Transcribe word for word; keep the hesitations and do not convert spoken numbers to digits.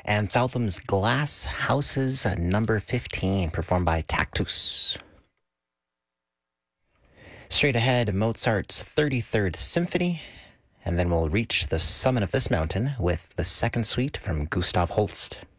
and Southam's Glass Houses, uh, number fifteen, performed by Tactus. Straight ahead, Mozart's thirty-third Symphony, and then we'll reach the summit of this mountain with the second suite from Gustav Holst.